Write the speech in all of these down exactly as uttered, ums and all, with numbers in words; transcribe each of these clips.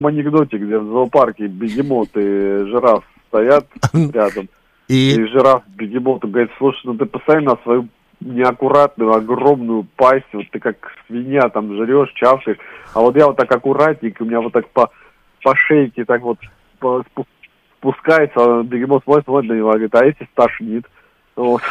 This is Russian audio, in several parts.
анекдоте, где в зоопарке бегемот и жираф стоят рядом. И, и жираф бегемоту говорит: слушай, ну ты посмотри на свою неаккуратную, огромную пасть, вот ты как свинья там жрешь, чавших, а вот я вот так аккуратненько, у меня вот так по, по шейке так вот по, спускается, а бегемот смотрит, смотрит на него, говорит: а если стошнит? Вот.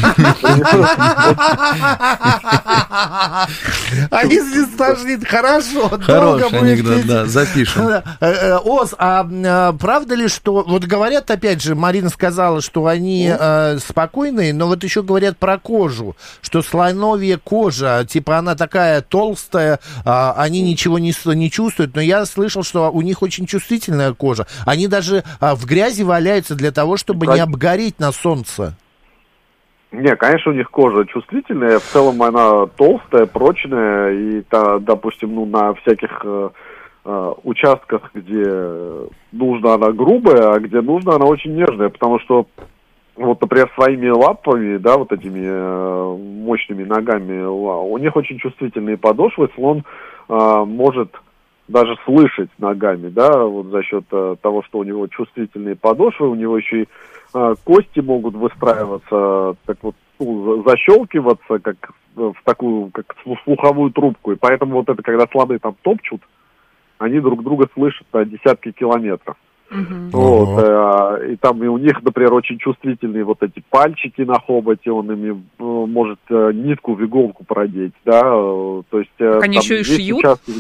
А если стошнит, хорошо, хороший анекдот, да, запишем. Оз, а правда ли, что, вот говорят, опять же, Марина сказала, что они э, спокойные, но вот еще говорят про кожу, что слоновья кожа, типа она такая толстая, э, они ничего не, не чувствуют, но я слышал, что у них очень чувствительная кожа, они даже э, в грязи валяются для того, чтобы не обгореть на солнце. Не, конечно, у них кожа чувствительная, в целом она толстая, прочная, и, та, допустим, ну, на всяких э, э, участках, где нужно, она грубая, а где нужно, она очень нежная, потому что, вот, например, своими лапами, да, вот этими э, мощными ногами, у них очень чувствительные подошвы, слон э, может даже слышать ногами, да, вот за счет э, того, что у него чувствительные подошвы, у него еще и кости могут выстраиваться, так вот, ну, защелкиваться, как в такую, как слуховую трубку. И поэтому вот это, когда слоны там топчут, они друг друга слышат на десятки километров. Uh-huh. Вот, э, и там и у них, например, очень чувствительные вот эти пальчики на хоботе, он ими э, может э, нитку в иголку продеть, да, э, то есть... Э, они еще и шьют?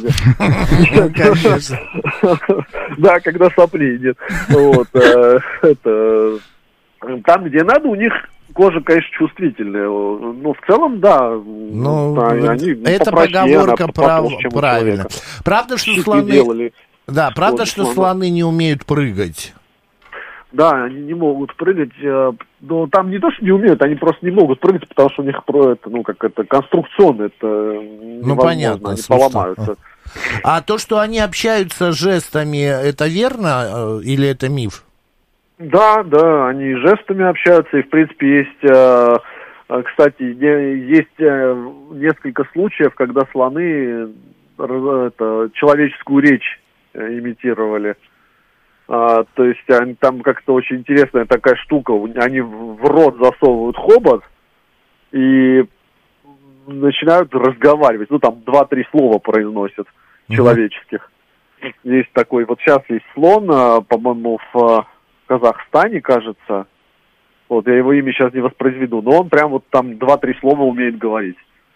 Да, когда сопли нет. Вот, это... Там, где надо, у них кожа, конечно, чувствительная. Ну, в целом, да. Ну, они, это поговорка прав... правильно. Правда, что слоны... Делали. Да, правда, вот, что слона. Слоны не умеют прыгать? Да, они не могут прыгать. Но там не то, что не умеют, они просто не могут прыгать, потому что у них это, ну, как это, конструкционно, это невозможно, ну, понятно, они поломаются. А то, что они общаются жестами, это верно или это миф? Да, да, они жестами общаются, и, в принципе, есть, э, кстати, есть э, несколько случаев, когда слоны э, это, человеческую речь э, имитировали. А, то есть они, там как-то очень интересная такая штука, они в рот засовывают хобот и начинают разговаривать, ну, там два-три слова произносят человеческих. Mm-hmm. Есть такой, вот сейчас есть слон, по-моему, в... в Казахстане, кажется. Вот, я его имя сейчас не воспроизведу, но он прям вот там два-три слова умеет говорить.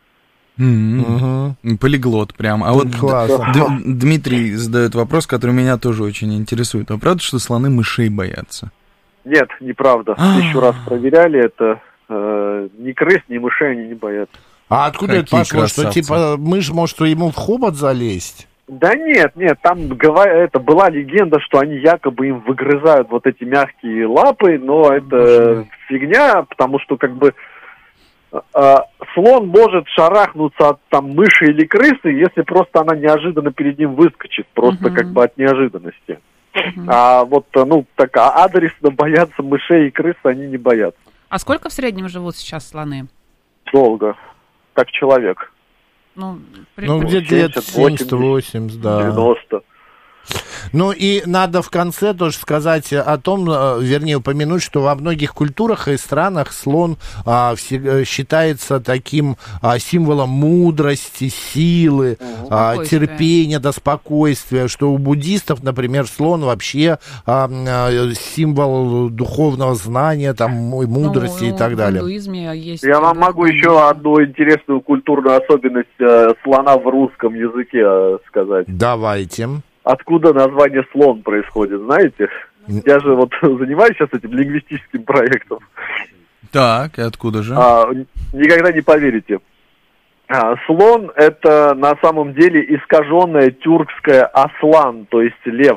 Mm-hmm. Uh-huh. Полиглот прям. А вот Д- Дмитрий задает вопрос, который меня тоже очень интересует. А правда, что слоны мышей боятся? Нет, неправда. Еще раз проверяли это. Э, ни крыс, ни мышей они не боятся. А откуда Какие это пошло? Красавцы. Что типа мышь может ему в хобот залезть? Да нет, нет, там это была легенда, что они якобы им выгрызают вот эти мягкие лапы, но это Боже. фигня, потому что как бы э, слон может шарахнуться от там мыши или крысы, если просто она неожиданно перед ним выскочит, просто uh-huh. как бы от неожиданности. Uh-huh. А вот, ну, так адресно боятся мышей и крыс они не боятся. А сколько в среднем живут сейчас слоны? Долго, как человек. Ну, ну где-то лет семьдесят-восемьдесят, да. девяносто. Ну и надо в конце тоже сказать о том, вернее упомянуть, что во многих культурах и странах слон а, все, считается таким а, символом мудрости, силы, а, терпения, да, спокойствия, что у буддистов, например, слон вообще а, символ духовного знания, там, мудрости ну, и так далее. Есть Я вам могу еще одну интересную культурную особенность э, слона в русском языке э, сказать. Давайте. Откуда название слон происходит, знаете? Я же вот занимаюсь сейчас этим лингвистическим проектом. Так, и откуда же? А, никогда не поверите. А, слон — это на самом деле искаженное тюркское аслан, то есть лев.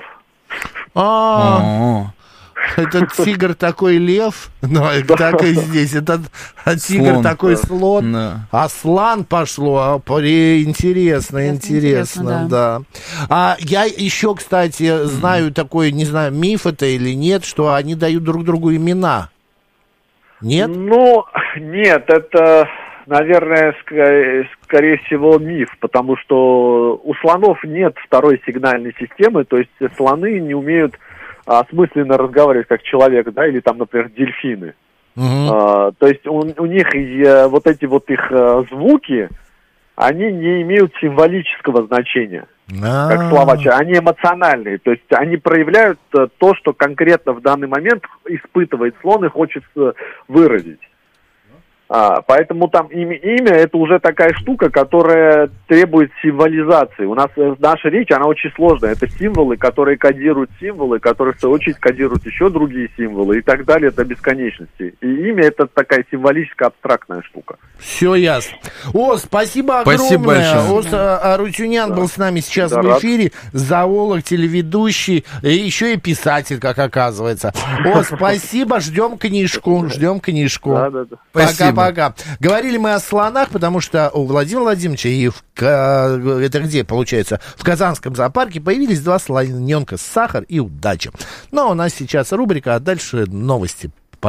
А, это тигр такой лев, ну, так и здесь. Это тигр такой слон, аслан пошло. Интересно, интересно, да. А я еще, кстати, знаю такой, не знаю, миф это или нет, что они дают друг другу имена. Нет? Ну, нет, это... наверное, ск- скорее всего, миф, потому что у слонов нет второй сигнальной системы, то есть слоны не умеют осмысленно разговаривать как человек, да, или там, например, дельфины. Uh-huh. А, то есть у, у них и, вот эти вот их а, звуки, они не имеют символического значения, А-а-а. как слова, они эмоциональные, то есть они проявляют то, что конкретно в данный момент испытывает слон и хочет выразить. А, поэтому там имя, имя это уже такая штука, которая требует символизации. У нас наша речь, она очень сложная. Это символы, которые кодируют символы, которые в свою очередь кодируют еще другие символы и так далее до бесконечности. И имя это такая символическая абстрактная штука. Все ясно. О, спасибо огромное. Спасибо большое. Ос да. Арутюнян да. был с нами сейчас да, в эфире. Рад. Зоолог, телеведущий, и еще и писатель, как оказывается. О, спасибо, ждем книжку. Ждем книжку. Да, да, да. Пока. Пока. Говорили мы о слонах, потому что у Владимира Владимировича и в, это где, получается, в Казанском зоопарке появились два слоненка, Сахар и Удача. Но у нас сейчас рубрика, а дальше новости.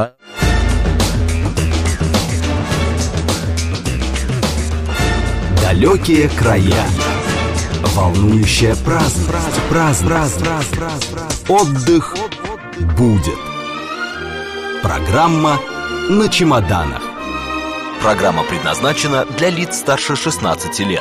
Далекие края. Волнующая праздность. Праздность. Отдых будет. Программа «На чемоданах». Программа предназначена для лиц старше шестнадцати лет.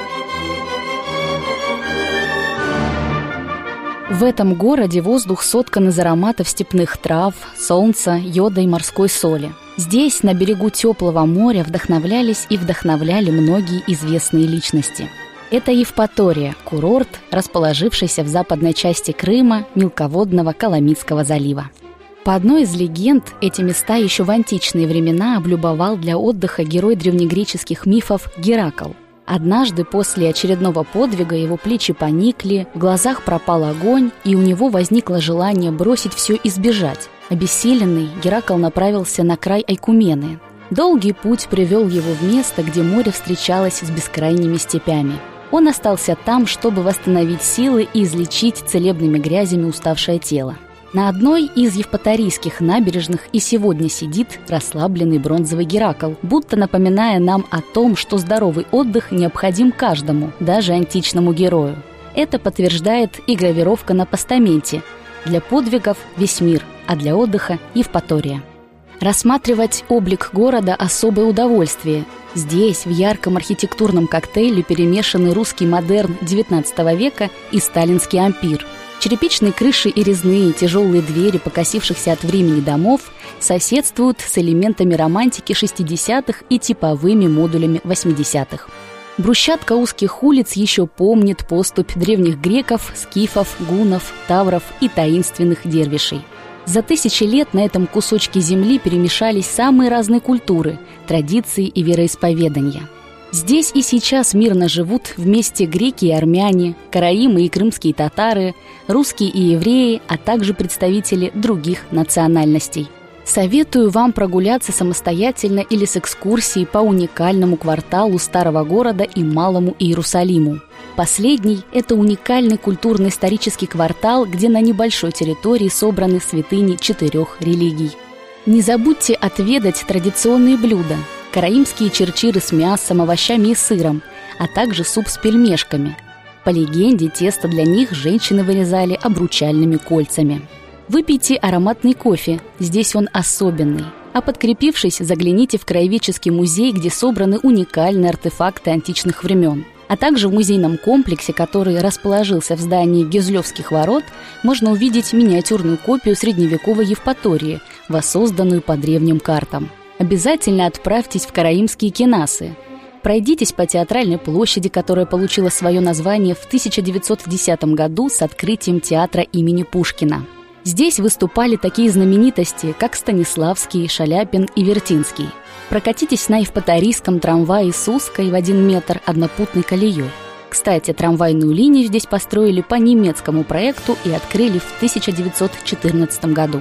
В этом городе воздух соткан из ароматов степных трав, солнца, йода и морской соли. Здесь, на берегу теплого моря, вдохновлялись и вдохновляли многие известные личности. Это Евпатория, курорт, расположившийся в западной части Крыма, мелководного Коломийского залива. По одной из легенд, эти места еще в античные времена облюбовал для отдыха герой древнегреческих мифов Геракл. Однажды после очередного подвига его плечи поникли, в глазах пропал огонь, и у него возникло желание бросить все и сбежать. Обессиленный, Геракл направился на край Айкумены. Долгий путь привел его в место, где море встречалось с бескрайними степями. Он остался там, чтобы восстановить силы и излечить целебными грязями уставшее тело. На одной из евпаторийских набережных и сегодня сидит расслабленный бронзовый Геракл, будто напоминая нам о том, что здоровый отдых необходим каждому, даже античному герою. Это подтверждает и гравировка на постаменте. Для подвигов весь мир, а для отдыха Евпатория. Рассматривать облик города – особое удовольствие. Здесь, в ярком архитектурном коктейле, перемешаны русский модерн девятнадцатого века и сталинский ампир. Черепичные крыши и резные тяжелые двери покосившихся от времени домов соседствуют с элементами романтики шестидесятых и типовыми модулями восьмидесятых. Брусчатка узких улиц еще помнит поступь древних греков, скифов, гуннов, тавров и таинственных дервишей. За тысячи лет на этом кусочке земли перемешались самые разные культуры, традиции и вероисповедания. Здесь и сейчас мирно живут вместе греки и армяне, караимы и крымские татары, русские и евреи, а также представители других национальностей. Советую вам прогуляться самостоятельно или с экскурсией по уникальному кварталу Старого города и Малому Иерусалиму. Последний – это уникальный культурно-исторический квартал, где на небольшой территории собраны святыни четырех религий. Не забудьте отведать традиционные блюда – караимские чирчиры с мясом, овощами и сыром, а также суп с пельмешками. По легенде, тесто для них женщины вырезали обручальными кольцами. Выпейте ароматный кофе, здесь он особенный. А подкрепившись, загляните в краеведческий музей, где собраны уникальные артефакты античных времен. А также в музейном комплексе, который расположился в здании Гюзлевских ворот, можно увидеть миниатюрную копию средневековой Евпатории, воссозданную по древним картам. Обязательно отправьтесь в караимские кенасы. Пройдитесь по Театральной площади, которая получила свое название в тысяча девятьсот десятом году с открытием театра имени Пушкина. Здесь выступали такие знаменитости, как Станиславский, Шаляпин и Вертинский. Прокатитесь на евпаторийском трамвае с узкой в один метр однопутной колеей. Кстати, трамвайную линию здесь построили по немецкому проекту и открыли в тысяча девятьсот четырнадцатом году.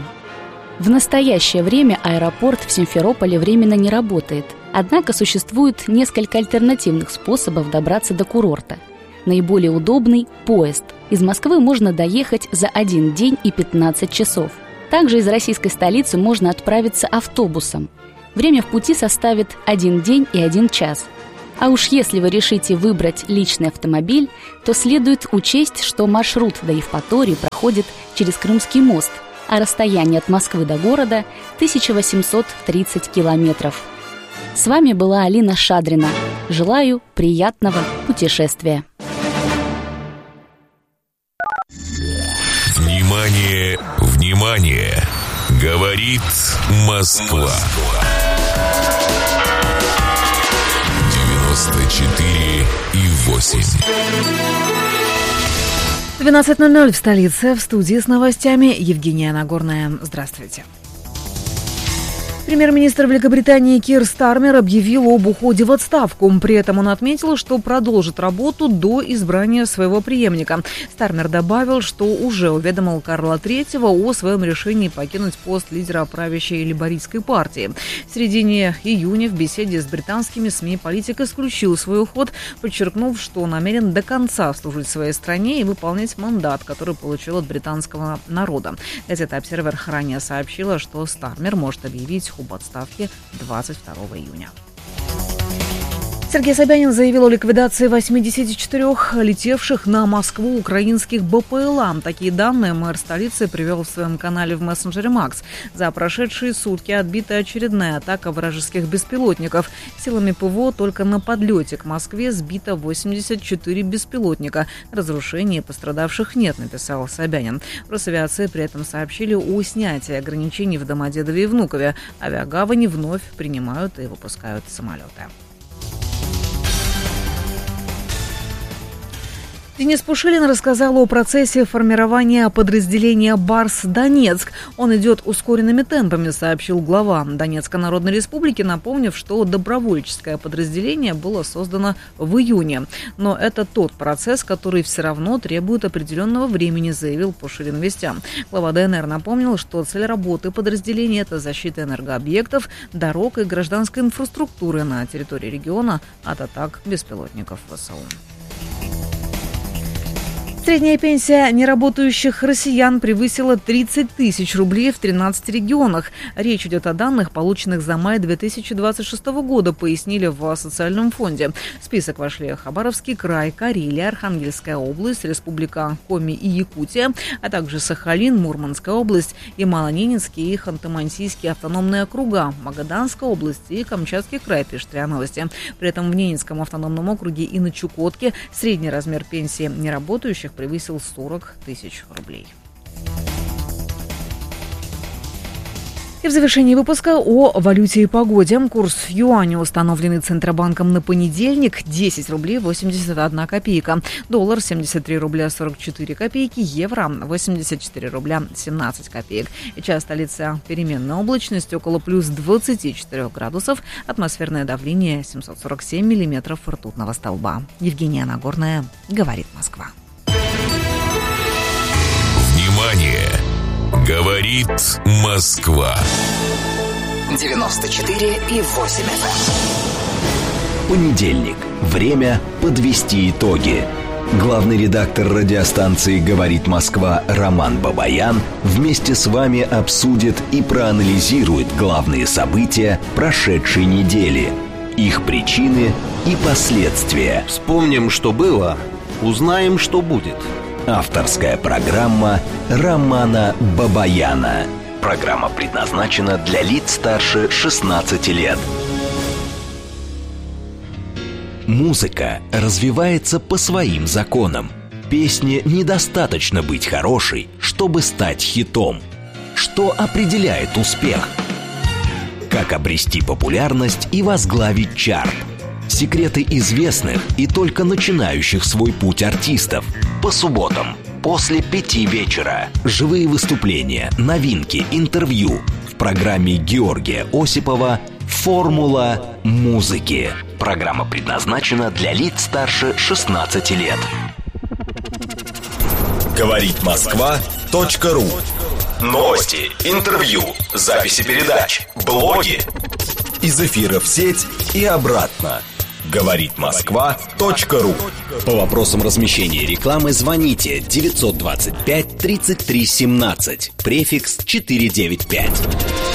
В настоящее время аэропорт в Симферополе временно не работает, однако существует несколько альтернативных способов добраться до курорта. Наиболее удобный – поезд. Из Москвы можно доехать за один день и пятнадцать часов. Также из российской столицы можно отправиться автобусом. время в пути составит один день и один час. А уж если вы решите выбрать личный автомобиль, то следует учесть, что маршрут до Евпатории проходит через Крымский мост, а расстояние от Москвы до города – тысяча восемьсот тридцать километров. С вами была Алина Шадрина. Желаю приятного путешествия. Внимание, внимание! Говорит Москва. девяносто четыре и восемь. двенадцать ноль ноль в столице. В студии с новостями Евгения Нагорная. Здравствуйте. Премьер-министр Великобритании Кир Стармер объявил об уходе в отставку. При этом он отметил, что продолжит работу до избрания своего преемника. Стармер добавил, что уже уведомил Карла Третьего о своем решении покинуть пост лидера правящей лейбористской партии. В середине июня в беседе с британскими СМИ политик исключил свой уход, подчеркнув, что намерен до конца служить своей стране и выполнять мандат, который получил от британского народа. Газета «Обсервер» ранее сообщила, что Стармер может объявить об отставке двадцать второго июня. Сергей Собянин заявил о ликвидации восьмидесяти четырёх летевших на Москву украинских БПЛА. Такие данные мэр столицы привел в своем канале в мессенджере Макс. За прошедшие сутки отбита очередная атака вражеских беспилотников. Силами ПВО только на подлете к Москве сбито восемьдесят четыре беспилотника. Разрушений и пострадавших нет, написал Собянин. В Росавиации при этом сообщили о снятии ограничений в Домодедове и Внукове. Авиагавани вновь принимают и выпускают самолеты. Денис Пушилин рассказал о процессе формирования подразделения «Барс Донецк». Он идет ускоренными темпами, сообщил глава Донецкой Народной Республики, напомнив, что добровольческое подразделение было создано в июне. Но это тот процесс, который все равно требует определенного времени, заявил Пушилин вестям. Глава ДНР напомнил, что цель работы подразделения – это защита энергообъектов, дорог и гражданской инфраструктуры на территории региона от атак беспилотников ВСУ. Средняя пенсия неработающих россиян превысила тридцать тысяч рублей в тринадцати регионах. Речь идет о данных, полученных за май две тысячи двадцать шестого года, пояснили в социальном фонде. В список вошли Хабаровский край, Карелия, Архангельская область, Республика Коми и Якутия, а также Сахалин, Мурманская область, Ямало-Ненецкий и Ханты-Мансийские автономные округа, Магаданская область и Камчатский край, пишет РИА Новости. При этом в Ненецком автономном округе и на Чукотке средний размер пенсии неработающих превысил сорок тысяч рублей. И в завершении выпуска о валюте и погоде. Курс юаня, установленный Центробанком на понедельник, десять рублей восемьдесят одна копейка. Доллар семьдесят три рубля сорок четыре копейки. Евро восемьдесят четыре рубля семнадцать копеек. Сейчас столица переменная облачность около плюс двадцати четырёх градусов. Атмосферное давление семьсот сорок семь миллиметров ртутного столба. Евгения Нагорная, говорит Москва. Внимание! Говорит Москва. девяносто четыре и восемь эф эм. Понедельник. Время подвести итоги. Главный редактор радиостанции «Говорит Москва» Роман Бабаян вместе с вами обсудит и проанализирует главные события прошедшей недели, их причины и последствия. Вспомним, что было, узнаем, что будет. Авторская программа Романа Бабаяна. Программа предназначена для лиц старше шестнадцати лет. Музыка развивается по своим законам. Песне недостаточно быть хорошей, чтобы стать хитом. Что определяет успех? Как обрести популярность и возглавить чарт? Секреты известных и только начинающих свой путь артистов. По субботам после пяти вечера. Живые выступления, новинки, интервью. В программе Георгия Осипова «Формула музыки». Программа предназначена для лиц старше шестнадцати лет. Говорит Москва точка ру. Новости, интервью, записи передач, блоги. Из эфира в сеть и обратно. Говорит Москва точка ру. По вопросам размещения рекламы звоните девятьсот двадцать пять тридцать три семнадцать, префикс четыреста девяносто пять.